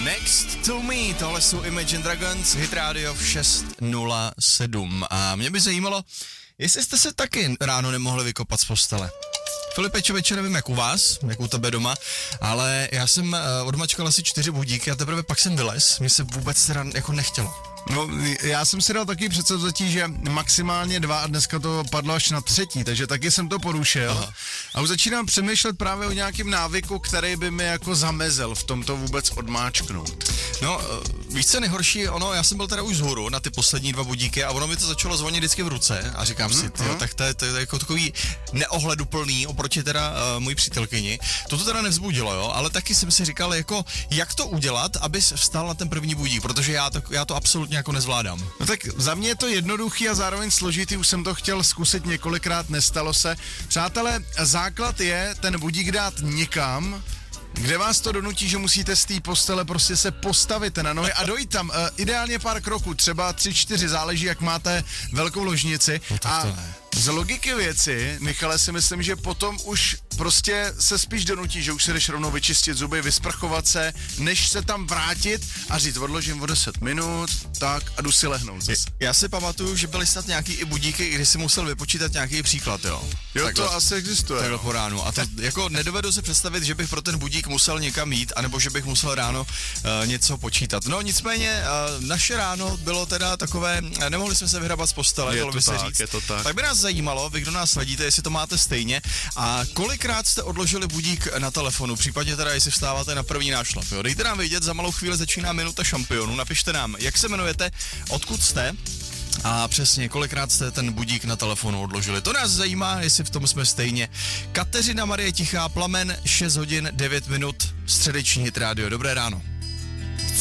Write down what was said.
Next to me, tohle jsou Imagine Dragons, Hit Radio v 6:07. A mě by zajímalo, jestli jste se taky ráno nemohli vykopat z postele. Filipe, člověče, nevím jak u vás, jak u tebe doma, ale já jsem odmačkal asi 4 budíky a teprve pak jsem vylez, mě se vůbec teda jako nechtělo. No, já jsem si dal taky předsevzetí, že maximálně 2 a dneska to padlo až na 3, takže taky jsem to porušil. Aha. A už začínám přemýšlet právě o nějakém návyku, který by mi jako zamezil v tomto vůbec odmáčknout. No, víš co nejhorší, já jsem byl teda už vzhůru na ty poslední 2 budíky a ono mi to začalo zvonit vždycky v ruce a říkám si, tak to je jako takový neohleduplný oproti teda můj přítelkyni. To teda nevzbudilo, jo, ale taky jsem si říkal, jako jak to udělat, abys vstal na ten první budík, protože já to absolutně jako nezvládám. No tak za mě je to jednoduchý a zároveň složitý, už jsem to chtěl zkusit několikrát, nestalo se. Přátelé, základ je ten budík dát někam, kde vás to donutí, že musíte z té postele prostě se postavit na nohy a dojít tam. Ideálně pár kroků, třeba 3-4, záleží, jak máte velkou ložnici. No, a z logiky věci, Michale, si myslím, že potom už prostě se spíš donutí, že už se jdeš rovnou vyčistit zuby, vysprchovat se, než se tam vrátit a říct, odložím o 10 minut, tak a jdu si lehnout zase. Já si pamatuju, že byly snad nějaký i budíky, kdy si musel vypočítat nějaký příklad, jo. Jo, takhle, to asi existuje. Takhle po ránu. A to jako nedovedu si představit, že bych pro ten budík musel někam jít, anebo že bych musel ráno něco počítat. No nicméně naše ráno bylo teda takové, nemohli jsme se vyhrabat z postele, dalo by se říct. Je to tak. Tak by nás zajímalo, vy kdo nás sledíte, jestli to máte stejně a kolikrát jste odložili budík na telefonu, případně teda jestli vstáváte na první nášlap. Jo? Dejte nám vědět, za malou chvíli začíná Minuta šampionů, napište nám, jak se jmenujete, odkud jste a přesně kolikrát jste ten budík na telefonu odložili. To nás zajímá, jestli v tom jsme stejně. Kateřina Marie Tichá, Plamen, 6 hodin, 9 minut, středeční Hit Radio. Dobré ráno.